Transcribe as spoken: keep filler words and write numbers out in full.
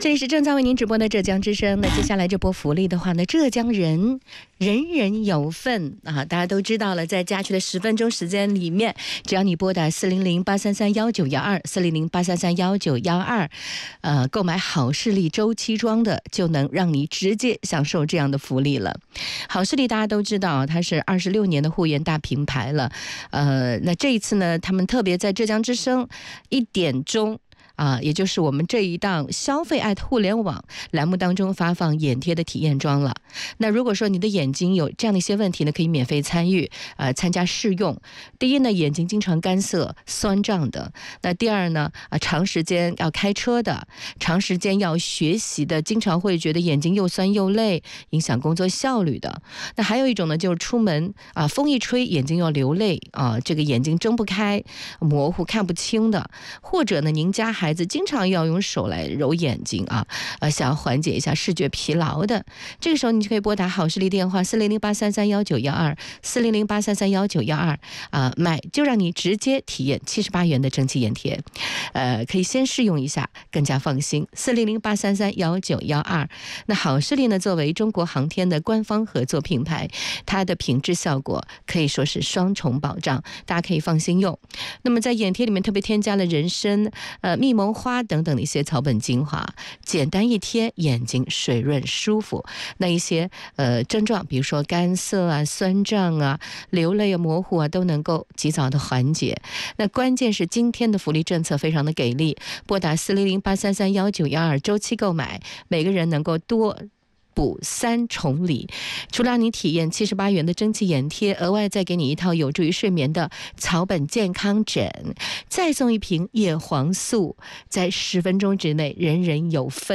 这里是正在为您直播的浙江之声。那接下来这波福利的话呢，浙江人人人有份啊！大家都知道了，在假期的十分钟时间里面，只要你拨打四零零八三三幺九幺二四零零八三三幺九幺二，呃，购买好视力周期装的，就能让你直接享受这样的福利了。好视力大家都知道，它是二十六年的护眼大品牌了。呃，那这一次呢，他们特别在浙江之声一点钟。啊，也就是我们这一档消费爱互联网栏目当中发放眼贴的体验装了。那如果说你的眼睛有这样的一些问题呢，可以免费参与，呃，参加试用。第一呢，眼睛经常干涩、酸胀的；那第二呢，啊，长时间要开车的，长时间要学习的，经常会觉得眼睛又酸又累，影响工作效率的。那还有一种呢，就是出门啊，风一吹眼睛要流泪啊，这个眼睛睁不开、模糊看不清的，或者呢，您家还孩子经常要用手来揉眼睛啊，呃，想要缓解一下视觉疲劳的，这个时候你就可以拨打好视力电话四零零八三三幺九幺二四零零八三三幺九幺二啊，买就让你直接体验七十八元的蒸汽眼贴，呃，可以先试用一下，更加放心。四零零八三三幺九幺二，那好视力呢，作为中国航天的官方合作品牌，它的品质效果可以说是双重保障，大家可以放心用。那么在眼贴里面特别添加了人参、呃蜜蒙花等等的一些草本精华，简单一贴，眼睛水润舒服。那一些呃症状，比如说干涩啊、酸胀啊、流泪啊、模糊啊，都能够及早的缓解。那关键是今天的福利政策非常的给力，拨打四零零八三三幺九幺二周期购买，每个人能够多补三重礼，除了让你体验七十八元的蒸汽眼贴，额外再给你一套有助于睡眠的草本健康枕，再送一瓶叶黄素，在十分钟之内人人有份。